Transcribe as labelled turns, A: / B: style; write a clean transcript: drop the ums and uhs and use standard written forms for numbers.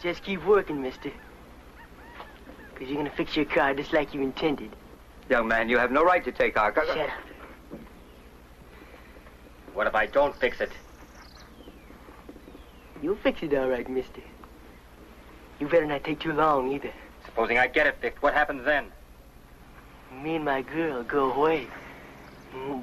A: Just keep working, mister. Because you're going to fix your car just like you intended.
B: Young man, you have no right to take our car.
A: Shut up.
C: What if I don't fix it?
A: You'll fix it all right, mister. You better not take too long, either.
C: Supposing I get it fixed, what happens then?
A: Me and my girl go away.